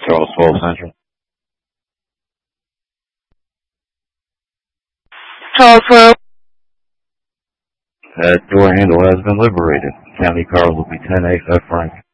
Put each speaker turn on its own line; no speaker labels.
Charles 12 Central.
Charles 12.
That door handle has been liberated. County cars will be 10A F Frank.